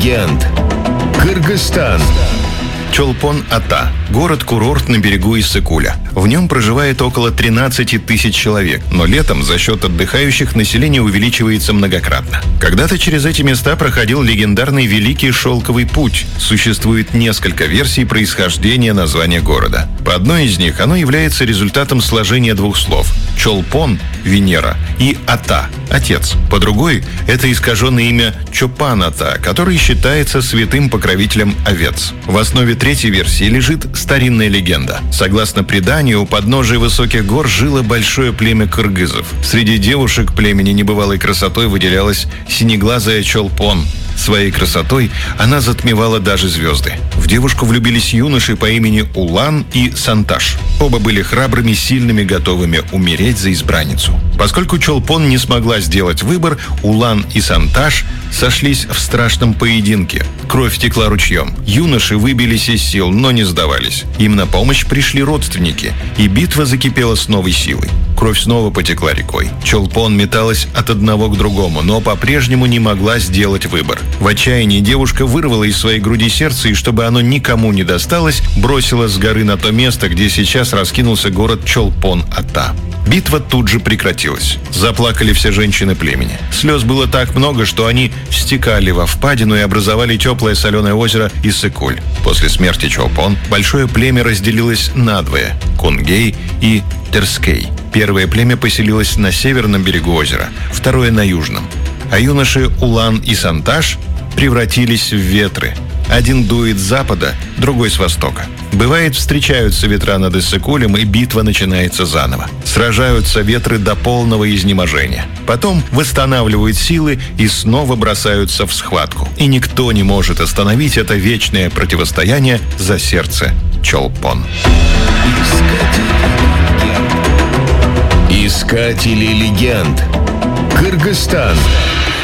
легенд. Кыргызстан. Чолпон-Ата – город-курорт на берегу Иссык-Куля. В нем проживает около 13 тысяч человек, но летом за счет отдыхающих население увеличивается многократно. Когда-то через эти места проходил легендарный Великий Шелковый путь. Существует несколько версий происхождения названия города. По одной из них оно является результатом сложения двух слов – Чолпон – Венера и Ата – Отец. По другой – это искаженное имя Чопан-Ата, который считается святым покровителем овец. В основе третьей версии лежит старинная легенда. Согласно преданию, у подножия высоких гор жило большое племя кыргызов. Среди девушек племени небывалой красотой выделялась синеглазая Чолпон. Своей красотой она затмевала даже звезды. В девушку влюбились юноши по имени Улан и Санташ. Оба были храбрыми, сильными, готовыми умереть за избранницу. Поскольку Чолпон не смогла сделать выбор, Улан и Санташ сошлись в страшном поединке. Кровь текла ручьем. Юноши выбились из сил, но не сдавались. Им на помощь пришли родственники, и битва закипела с новой силой. Кровь снова потекла рекой. Чолпон металась от одного к другому, но по-прежнему не могла сделать выбор. В отчаянии девушка вырвала из своей груди сердце и, чтобы оно никому не досталось, бросила с горы на то место, где сейчас раскинулся город Чолпон-Ата. Битва тут же прекратилась. Заплакали все женщины племени. Слез было так много, что они стекали во впадину и образовали теплое соленое озеро Иссык-Куль. После смерти Чолпон большое племя разделилось надвое – Кунгей и Терскей. Первое племя поселилось на северном берегу озера, второе – на южном. А юноши Улан и Санташ превратились в ветры. Один дует с запада, другой с востока. Бывает, встречаются ветра над Иссык-Кулем, и битва начинается заново. Сражаются ветры до полного изнеможения. Потом восстанавливают силы и снова бросаются в схватку. И никто не может остановить это вечное противостояние за сердце Чолпон. Искатели легенд. Кыргызстан.